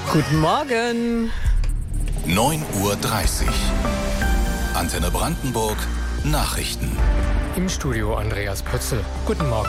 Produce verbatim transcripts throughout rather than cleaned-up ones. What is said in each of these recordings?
Guten Morgen. neun Uhr dreißig. Antenne Brandenburg. Nachrichten. Im Studio Andreas Pötzl. Guten Morgen.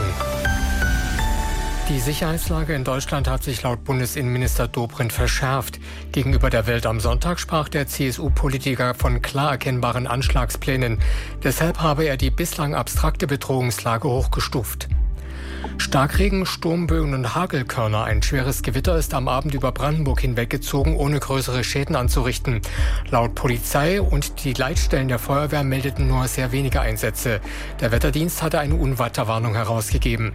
Die Sicherheitslage in Deutschland hat sich laut Bundesinnenminister Dobrindt verschärft. Gegenüber der Welt am Sonntag sprach der C S U-Politiker von klar erkennbaren Anschlagsplänen. Deshalb habe er die bislang abstrakte Bedrohungslage hochgestuft. Starkregen, Sturmböen und Hagelkörner. Ein schweres Gewitter ist am Abend über Brandenburg hinweggezogen, ohne größere Schäden anzurichten. Laut Polizei und die Leitstellen der Feuerwehr meldeten nur sehr wenige Einsätze. Der Wetterdienst hatte eine Unwetterwarnung herausgegeben.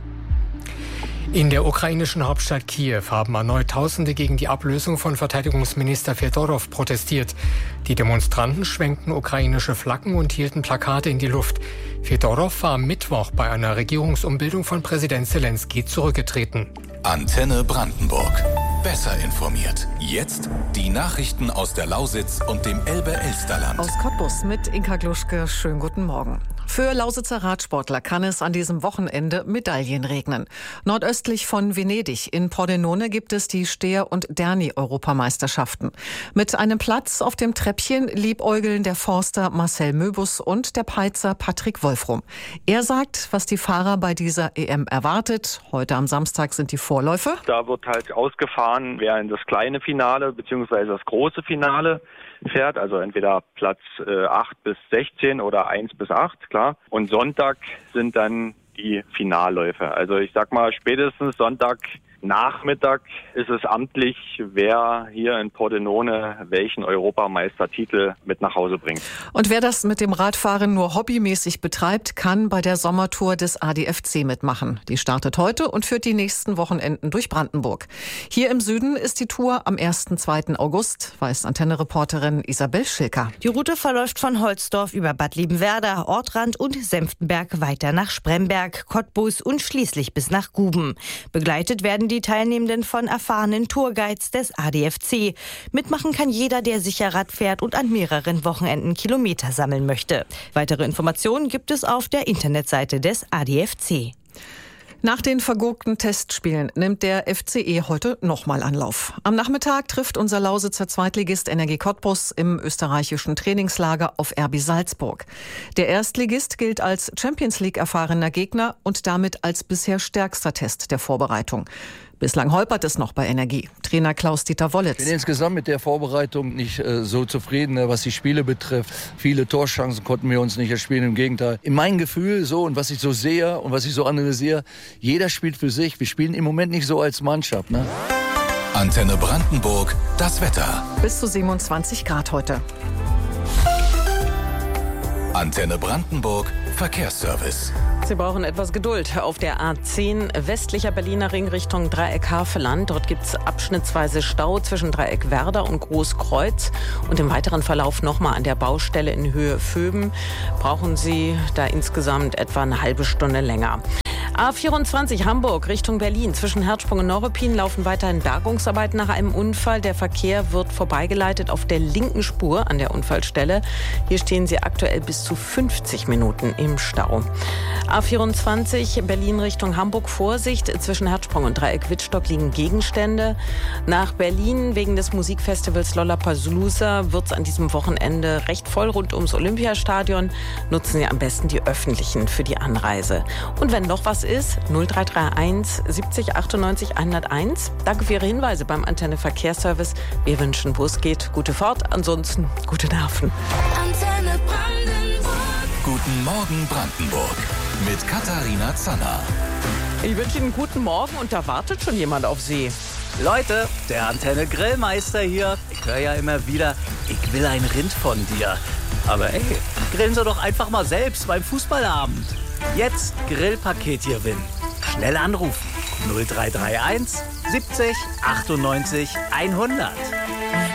In der ukrainischen Hauptstadt Kiew haben erneut Tausende gegen die Ablösung von Verteidigungsminister Fedorow protestiert. Die Demonstranten schwenkten ukrainische Flaggen und hielten Plakate in die Luft. Fedorow war am Mittwoch bei einer Regierungsumbildung von Präsident Selenskyj zurückgetreten. Antenne Brandenburg. Besser informiert. Jetzt die Nachrichten aus der Lausitz und dem Elbe-Elsterland. Aus Cottbus mit Inka Gluschke. Schönen guten Morgen. Für Lausitzer Radsportler kann es an diesem Wochenende Medaillen regnen. Nordöstlich von Venedig in Pordenone gibt es die Steher- und Derny-Europameisterschaften. Mit einem Platz auf dem Treppchen liebäugeln der Forster Marcel Möbus und der Peitzer Patrick Wolfrum. Er sagt, was die Fahrer bei dieser E M erwartet. Heute am Samstag sind die Vorläufe. Da wird halt ausgefahren, wer in das kleine Finale bzw. das große Finale fährt, also entweder Platz äh, acht bis sechzehn oder eins bis acht, klar. Und Sonntag sind dann die Finalläufe. Also ich sag mal, spätestens Sonntagnachmittag ist es amtlich, wer hier in Pordenone welchen Europameistertitel mit nach Hause bringt. Und wer das mit dem Radfahren nur hobbymäßig betreibt, kann bei der Sommertour des A D F C mitmachen. Die startet heute und führt die nächsten Wochenenden durch Brandenburg. Hier im Süden ist die Tour am ersten und zweiten August, weiß Antenne-Reporterin Isabel Schilker. Die Route verläuft von Holzdorf über Bad Liebenwerda, Ortrand und Senftenberg weiter nach Spremberg, Cottbus und schließlich bis nach Guben. Begleitet werden die Teilnehmenden von erfahrenen Tourguides des A D F C. Mitmachen kann jeder, der sicher Rad fährt und an mehreren Wochenenden Kilometer sammeln möchte. Weitere Informationen gibt es auf der Internetseite des A D F C. Nach den vergurkten Testspielen nimmt der F C E heute nochmal Anlauf. Am Nachmittag trifft unser Lausitzer Zweitligist Energie Cottbus im österreichischen Trainingslager auf R B Salzburg. Der Erstligist gilt als Champions-League-erfahrener Gegner und damit als bisher stärkster Test der Vorbereitung. Bislang holpert es noch bei Energie. Trainer Klaus-Dieter Wollitz. Ich bin insgesamt mit der Vorbereitung nicht äh, so zufrieden, äh, was die Spiele betrifft. Viele Torchancen konnten wir uns nicht erspielen, im Gegenteil. In meinem Gefühl so und was ich so sehe und was ich so analysiere, jeder spielt für sich. Wir spielen im Moment nicht so als Mannschaft. Ne? Antenne Brandenburg, das Wetter. Bis zu siebenundzwanzig Grad heute. Antenne Brandenburg, Verkehrsservice. Sie brauchen etwas Geduld auf der A zehn westlicher Berliner Ring Richtung Dreieck Havelland. Dort gibt es abschnittsweise Stau zwischen Dreieck Werder und Großkreuz. Und im weiteren Verlauf nochmal an der Baustelle in Höhe Vöben brauchen Sie da insgesamt etwa eine halbe Stunde länger. A vierundzwanzig Hamburg Richtung Berlin. Zwischen Herzsprung und Neuruppin laufen weiterhin Bergungsarbeiten nach einem Unfall. Der Verkehr wird vorbeigeleitet auf der linken Spur an der Unfallstelle. Hier stehen Sie aktuell bis zu fünfzig Minuten im Stau. A vierundzwanzig Berlin Richtung Hamburg. Vorsicht, zwischen Herzsprung und Dreieck Wittstock liegen Gegenstände. Nach Berlin wegen des Musikfestivals Lollapalooza wird es an diesem Wochenende recht voll rund ums Olympiastadion. Nutzen Sie am besten die öffentlichen für die Anreise. Und wenn noch was ist, null drei drei eins siebzig achtundneunzig hunderteins. Danke für Ihre Hinweise beim Antenne Verkehrsservice. Wir wünschen, wo es geht, gute Fahrt. Ansonsten gute Nerven. Antenne Brandenburg. Guten Morgen Brandenburg mit Katharina Zanner. Ich wünsche Ihnen einen guten Morgen und da wartet schon jemand auf Sie. Leute, der Antenne Grillmeister hier. Ich höre ja immer wieder, ich will ein Rind von dir. Aber ey, grillen Sie doch einfach mal selbst beim Fußballabend. Jetzt Grillpaket gewinnen. Schnell anrufen. null drei drei eins siebzig achtundneunzig hundert.